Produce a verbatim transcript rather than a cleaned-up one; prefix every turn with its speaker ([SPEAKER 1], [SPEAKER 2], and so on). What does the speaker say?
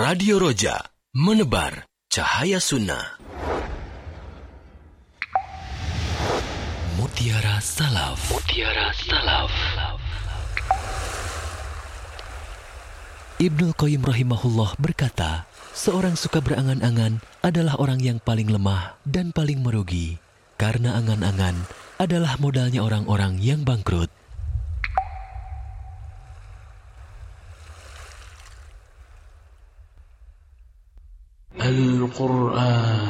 [SPEAKER 1] Radio Roja, menebar cahaya sunnah. Mutiara Salaf. Mutiara Salaf. Ibnul Qayyim rahimahullah berkata, seorang suka berangan-angan adalah orang yang paling lemah dan paling merugi, karena angan-angan adalah modalnya orang-orang yang bangkrut. Al-Quran